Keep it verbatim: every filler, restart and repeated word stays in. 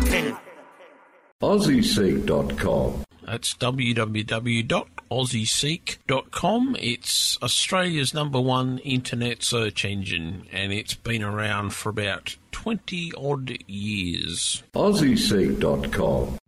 king. Aussie Seek dot com. That's w w w dot aussie seek dot com. It's Australia's number one internet search engine, and it's been around for about twenty odd years. Aussie Seek dot com.